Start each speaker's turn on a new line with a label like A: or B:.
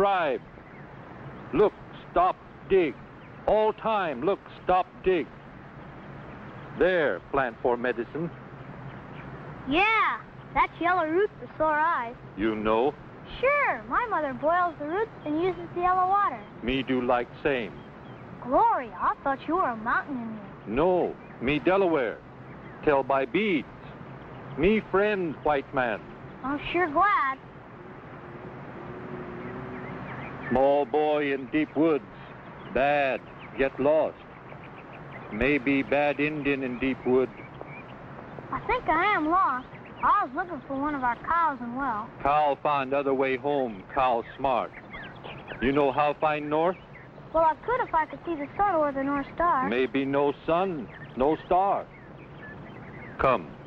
A: tribe. Look, stop, dig. All time, look, stop, dig. There, plant for medicine.
B: Yeah, that's yellow root for sore eyes.
A: You know?
B: Sure, my mother boils the roots and uses the yellow water.
A: Me do like same.
B: Gloria, I thought you were a mountain Indian.
A: No, me Delaware. Tell by beads. Me friend, white man.
B: I'm sure glad.
A: Small boy in deep woods. Bad, get lost. Maybe bad Indian in deep wood.
B: I think I am lost. I was looking for one of our cows and well.
A: Cow find other way home. Cow smart. You know how find north?
B: Well, I could if I could see the sun or the North Star.
A: Maybe no sun, no star. Come.